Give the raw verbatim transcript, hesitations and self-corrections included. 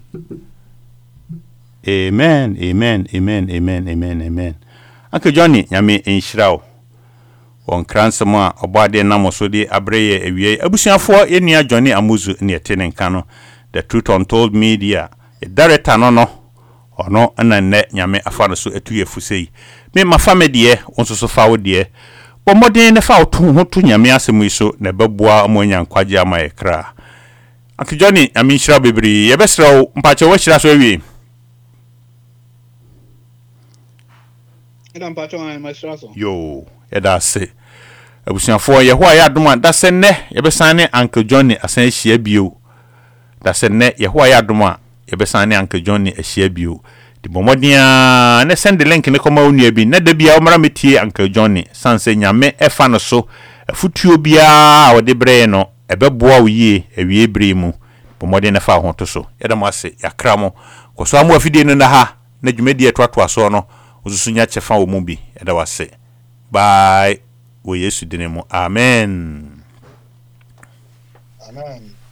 Amen, amen, amen, amen, amen, amen. Uncle Johnny, nyame enhyirawo. Won kransemo a obade namoso de abreye ewie abusuafo enia Johnny Amuzu ne etene nka no the Truth Untold Media. E director no no ono na ne nyame afa no so etuye fusei. Me mafa me de onsoso fa wo de. Bomodin ne fa oto ho to nyame asemu iso na beboa amonya nkwaje amaye kra. Uncle Johnny, nyame enhyira bebri. Ye besra wo mpache wo hyira so awie. Yo, eda se. Abusuafo ye ho aya dom da se ne ye besane Uncle Johnny asan hia bio. Da se ne ye ho aya dom a ye besane Uncle Johnny ahia bio. Di bomodia ne send the link ne koma onua bi na da bia o mara metie Uncle Johnny sanse nyame efa no so afutuo bia wo de bre no ebeboa wo yie awie bre mu bomodia ne fa ho to so. Ye da mo ase yakra mo koso amu afide no na ha na dwumadi etoato so no uzusunya chefa wo mu bi eda wase. Bye. Wo Yesu dinemu. Amen. Amen.